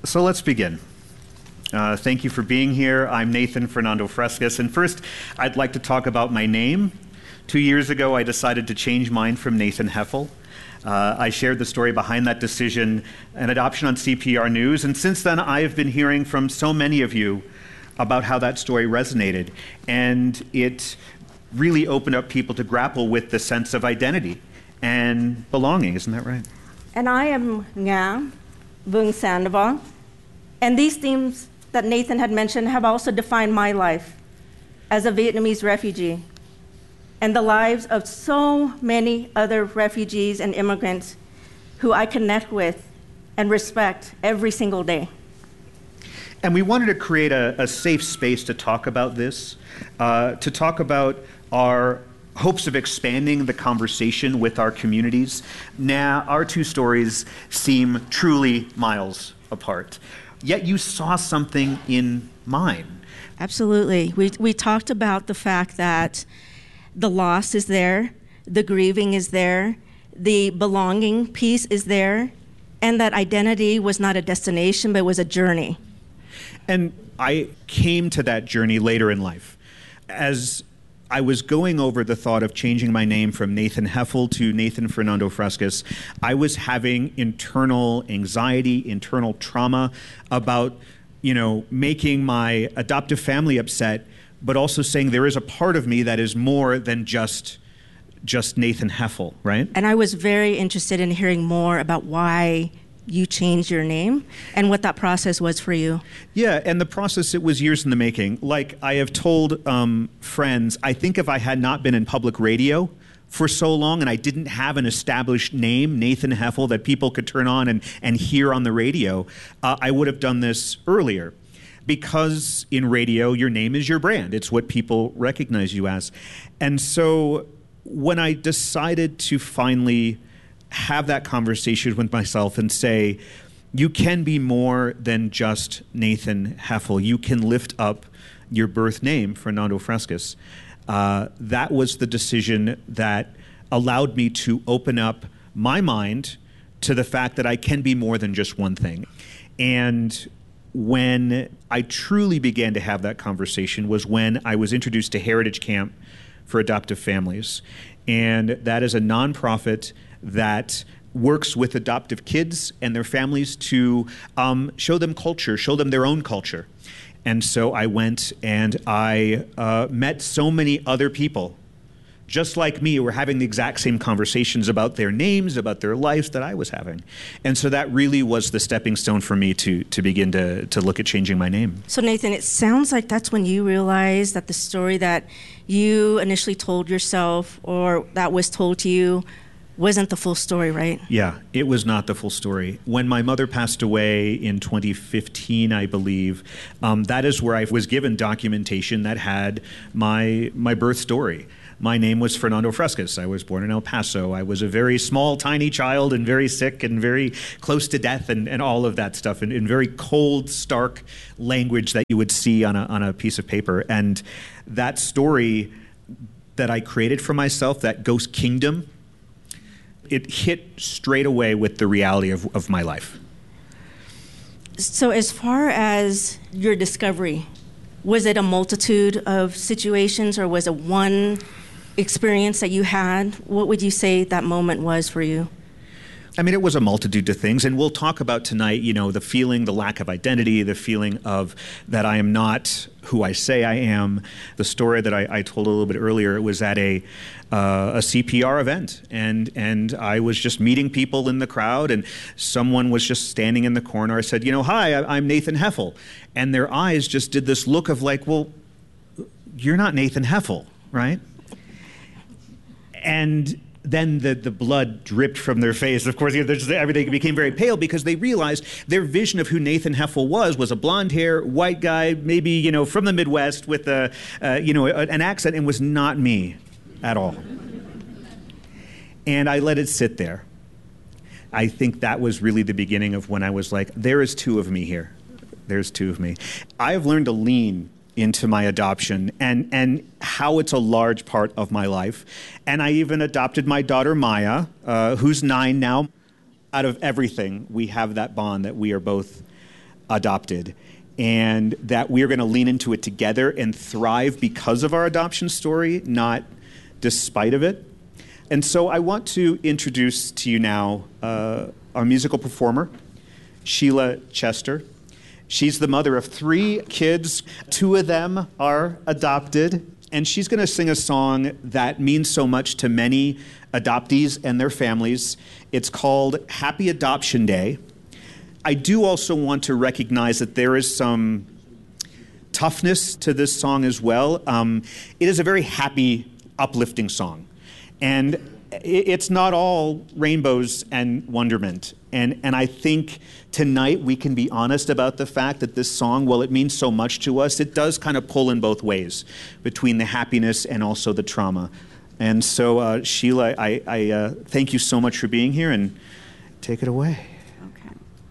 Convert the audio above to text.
So let's begin. Thank you for being here. I'm Nathan Fernando Frescas, and first I'd like to talk about my name. 2 years ago, I decided to change mine from Nathan Heffel. I shared the story behind that decision and adoption on CPR News, and since then I've been hearing from so many of you about how that story resonated, and it really opened up people to grapple with the sense of identity and belonging. Isn't that right? And I am Nga Vung Sandoval, and these themes that Nathan had mentioned have also defined my life as a Vietnamese refugee and the lives of so many other refugees and immigrants who I connect with and respect every single day. And we wanted to create a safe space to talk about this, to talk about our hopes of expanding the conversation with our communities. Now, our two stories seem truly miles apart, yet you saw something in mine. Absolutely. We talked about the fact that the loss is there, the grieving is there, the belonging piece is there, and that identity was not a destination, but was a journey. And I came to that journey later in life. As I was going over the thought of changing my name from Nathan Heffel to Nathan Fernando Frescas, I was having internal anxiety, internal trauma about, making my adoptive family upset, but also saying there is a part of me that is more than just Nathan Heffel, right? And I was very interested in hearing more about why you changed your name and what that process was for you. Yeah, and the process, it was years in the making. Like I have told friends, I think if I had not been in public radio for so long and I didn't have an established name, Nathan Heffel, that people could turn on and hear on the radio, I would have done this earlier. Because in radio, your name is your brand. It's what people recognize you as. And so when I decided to finally have that conversation with myself and say, you can be more than just Nathan Heffel. You can lift up your birth name, Fernando Frescas. That was the decision that allowed me to open up my mind to the fact that I can be more than just one thing. And when I truly began to have that conversation was when I was introduced to Heritage Camp for Adoptive Families. And that is a nonprofit that works with adoptive kids and their families to show them culture, show them their own culture. And so I went and I met so many other people, just like me, who were having the exact same conversations about their names, about their lives that I was having. And so that really was the stepping stone for me to begin to look at changing my name. So Nathan, it sounds like that's when you realized that the story that you initially told yourself or that was told to you wasn't the full story, right? Yeah, it was not the full story. When my mother passed away in 2015, I believe, that is where I was given documentation that had my birth story. My name was Fernando Frescas. I was born in El Paso. I was a very small, tiny child and very sick and very close to death and all of that stuff in very cold, stark language that you would see on a piece of paper. And that story that I created for myself, that ghost kingdom, it hit straight away with the reality of my life. So as far as your discovery, was it a multitude of situations or was it one experience that you had? What would you say that moment was for you? I mean, it was a multitude of things, and we'll talk about tonight, the feeling, the lack of identity, the feeling of that I am not who I say I am. The story that I told a little bit earlier, it was at a CPR event, and I was just meeting people in the crowd, and someone was just standing in the corner. I said, hi, I'm Nathan Heffel, and their eyes just did this look of like, well, you're not Nathan Heffel, right? And then the blood dripped from their face. Of course, everything became very pale because they realized their vision of who Nathan Heffel was a blonde hair, white guy, maybe, from the Midwest with an accent, and was not me at all. And I let it sit there. I think that was really the beginning of when I was like, there is two of me here. There's two of me. I have learned to lean into my adoption and how it's a large part of my life. And I even adopted my daughter, Maya, who's 9 now. Out of everything, we have that bond that we are both adopted, and that we're going to lean into it together and thrive because of our adoption story, not despite of it. And so I want to introduce to you now our musical performer, Sheila Chester. She's the mother of 3 kids. 2 of them are adopted. And she's going to sing a song that means so much to many adoptees and their families. It's called Happy Adoption Day. I do also want to recognize that there is some toughness to this song as well. It is a very happy, uplifting song. And it's not all rainbows and wonderment. And I think tonight we can be honest about the fact that this song, while it means so much to us, it does kind of pull in both ways, between the happiness and also the trauma. And so, Sheila, I thank you so much for being here, and take it away.